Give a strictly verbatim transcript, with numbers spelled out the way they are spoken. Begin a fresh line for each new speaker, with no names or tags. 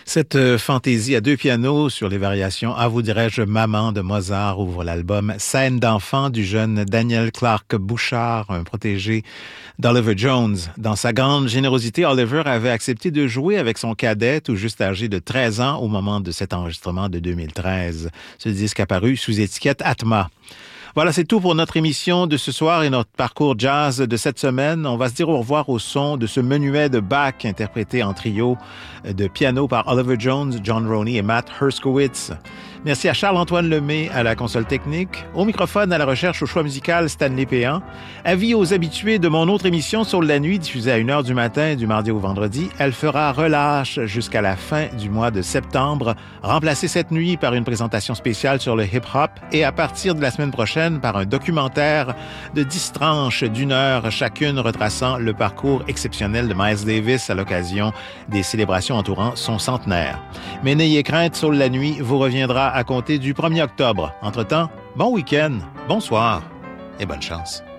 Cette euh, fantaisie à deux pianos sur les variations « À vous dirais-je maman » de Mozart ouvre l'album « Scène d'enfant » du jeune Daniel Clark Bouchard, un protégé d'Oliver Jones. Dans sa grande générosité, Oliver avait accepté de jouer avec son cadet, tout juste âgé de treize ans, au moment de cet enregistrement de deux mille treize. Ce disque apparu sous étiquette Atma. Voilà, c'est tout pour notre émission de ce soir et notre parcours jazz de cette semaine. On va se dire au revoir au son de ce menuet de Bach interprété en trio de piano par Oliver Jones, John Roney et Matt Herskowitz. Merci à Charles-Antoine Lemay à la console technique, au microphone, à la recherche, au choix musical, Stanley Péan. Avis aux habitués de mon autre émission sur la nuit, diffusée à une heure du matin, du mardi au vendredi. Elle fera relâche jusqu'à la fin du mois de septembre, remplacée cette nuit par une présentation spéciale sur le hip-hop et à partir de la semaine prochaine par un documentaire de dix tranches d'une heure chacune retraçant le parcours exceptionnel de Miles Davis à l'occasion des célébrations entourant son centenaire. Mais n'ayez crainte, sur la nuit vous reviendra à compter du premier octobre. Entre-temps, bon week-end, bonsoir et bonne chance.